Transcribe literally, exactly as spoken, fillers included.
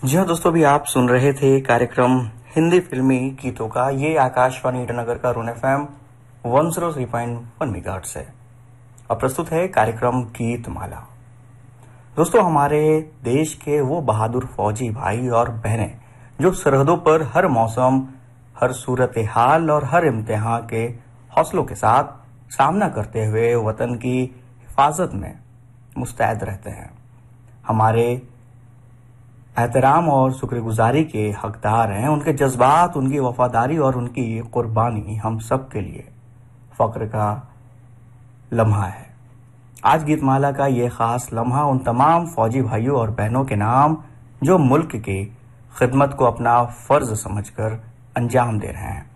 जी हाँ दोस्तों, अभी आप सुन रहे थे कार्यक्रम हिंदी फिल्मी गीतों का। ये आकाशवाणी ईटानगर का रून F M one zero three point one megahertz है और प्रस्तुत है कार्यक्रम गीत माला। दोस्तों, हमारे देश के वो बहादुर फौजी भाई और बहनें जो सरहदों पर हर मौसम, हर सूरत हाल और हर इम्तिहान के हौसलों के साथ सामना करते हुए वतन की हिफाजत में मुस्तैद रहते हैं, हमारे एहतराम और शुक्रगुजारी के हकदार हैं। उनके जज्बात, उनकी वफादारी और उनकी कुर्बानी हम सब के लिए फख्र का लम्हा है। आज गीतमाला का ये खास लम्हा उन तमाम फौजी भाइयों और बहनों के नाम जो मुल्क की खिदमत को अपना फर्ज समझकर अंजाम दे रहे हैं।